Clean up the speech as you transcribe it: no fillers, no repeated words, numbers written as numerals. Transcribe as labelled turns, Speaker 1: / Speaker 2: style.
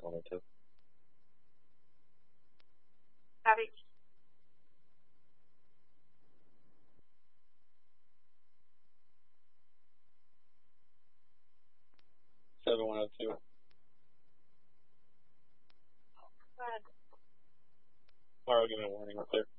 Speaker 1: 102.
Speaker 2: Copy.
Speaker 1: 7102.
Speaker 2: Go ahead.
Speaker 1: Tomorrow, give me a warning up there.